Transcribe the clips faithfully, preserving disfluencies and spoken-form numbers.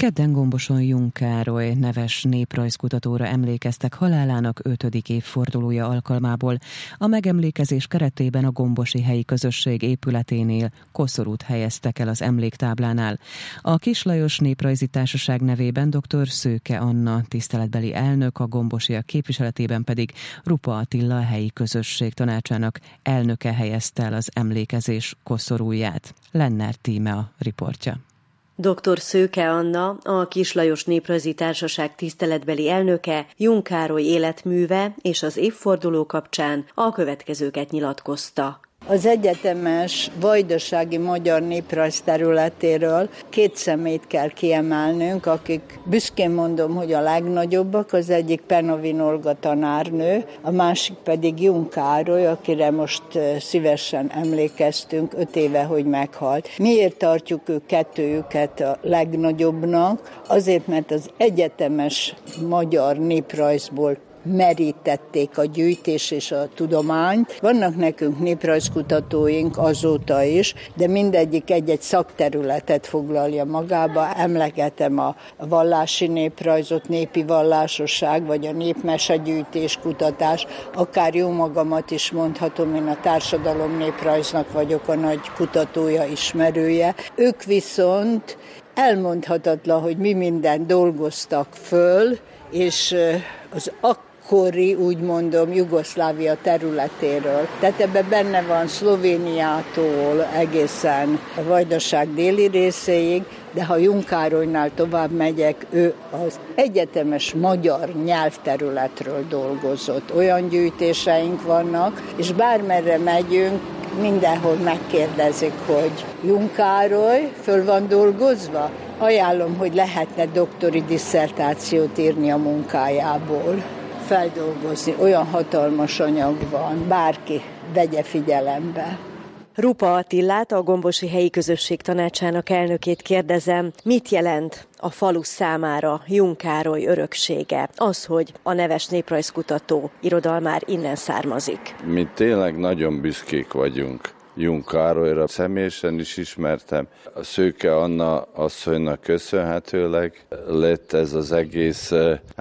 Kedden Gomboson Jung Károly neves néprajzkutatóra emlékeztek halálának ötödik évfordulója alkalmából. A megemlékezés keretében a Gombosi Helyi Közösség épületénél koszorút helyeztek el az emléktáblánál. A Kiss Lajos Néprajzi Társaság nevében dr. Szőke Anna tiszteletbeli elnök, a gombosiak képviseletében pedig Rupa Attila, a helyi közösség tanácsának elnöke helyezte el az emlékezés koszorúját. Lennár Tíme a riportja. dr. Szőke Anna, a Kiss Lajos Néprajzi Társaság tiszteletbeli elnöke, Jung Károly életműve és az évforduló kapcsán a következőket nyilatkozta. Az egyetemes vajdasági magyar néprajz területéről két személyt kell kiemelnünk, akik büszkén mondom, hogy a legnagyobbak, az egyik Penavin Olga tanárnő, a másik pedig Jung Károly, akire most szívesen emlékeztünk, öt éve, hogy meghalt. Miért tartjuk ők kettőjüket a legnagyobbnak? Azért, mert az egyetemes magyar néprajzból merítették a gyűjtés és a tudományt. Vannak nekünk néprajzkutatóink azóta is, de mindegyik egy-egy szakterületet foglalja magába. Emlegetem a vallási néprajzot, népi vallásosság, vagy a népmesegyűjtés kutatás, akár jó magamat is mondhatom, én a társadalom néprajznak vagyok a nagy kutatója, ismerője. Ők viszont elmondhatatlan, hogy mi mindent dolgoztak föl, és az akkori, úgy mondom, Jugoszlávia területéről. Tehát ebben benne van Szlovéniától egészen a Vajdaság déli részéig, de ha Jung Károlynál tovább megyek, ő az egyetemes magyar nyelvterületről dolgozott. Olyan gyűjtéseink vannak, és bármerre megyünk, mindenhol megkérdezik, hogy Jung Károly föl van dolgozva? Ajánlom, hogy lehetne doktori disszertációt írni a munkájából, feldolgozni. Olyan hatalmas anyag van, bárki vegye figyelembe. Rupa Attilát, a Gombosi Helyi Közösség tanácsának elnökét kérdezem, mit jelent a falu számára Jung Károly öröksége? Az, hogy a neves néprajzkutató irodalmár innen származik. Mi tényleg nagyon büszkék vagyunk Jung Károlyra. Személyesen is ismertem. A Szőke Anna asszonynak köszönhetőleg lett ez az egész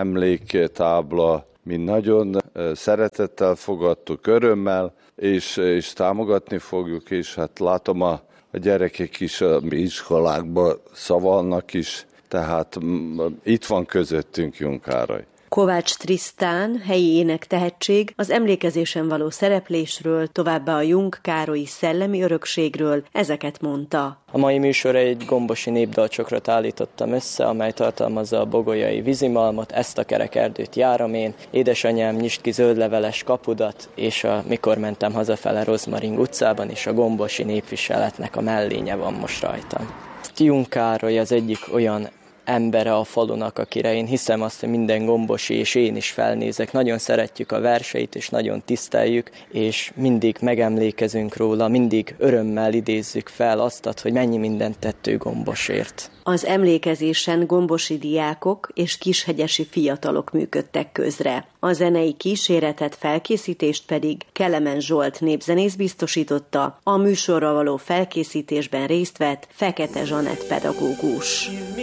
emléktábla. Mi nagyon szeretettel fogadtuk, örömmel, és, és támogatni fogjuk, és hát látom a, a gyerekek is a iskolákban szavalnak is, tehát itt van közöttünk Jung Károly. Kovács Trisztán, helyi énektehetség, az emlékezésen való szereplésről, továbbá a Jung Károlyi szellemi örökségről ezeket mondta. A mai műsor egy gombosi népdalcsokrot állítottam össze, amely tartalmazza a bogolyai vízimalmot, ezt a kerekerdőt járom én, édesanyám nyisd ki zöldleveles kapudat, és a Mikor mentem hazafele Rozmaring utcában, és a gombosi népviseletnek a mellénye van most rajtam. Jung Károly az egyik olyan embere a falunak, akire én hiszem azt, hogy minden gombosi és én is felnézek. Nagyon szeretjük a verseit, és nagyon tiszteljük, és mindig megemlékezünk róla, mindig örömmel idézzük fel azt, hogy mennyi mindent tett ő Gombosért. Az emlékezésen gombosi diákok és kishegyesi fiatalok működtek közre. A zenei kíséretet, felkészítést pedig Kelemen Zsolt népzenész biztosította, a műsorra való felkészítésben részt vett Fekete Zsanett pedagógus.